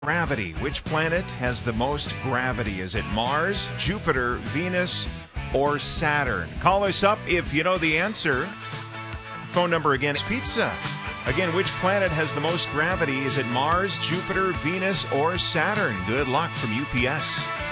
Gravity. Which planet has the most gravity? Is it Mars, Jupiter, Venus, or Saturn? Call us up if you know the answer. Phone number again is pizza. Again, which planet has the most gravity? Is it Mars, Jupiter, Venus, or Saturn? Good luck from UPS.